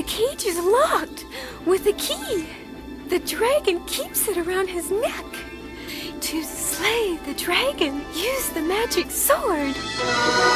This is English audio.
cage is locked with a key. The dragon keeps it around his neck. To slay the dragon, use the magic sword.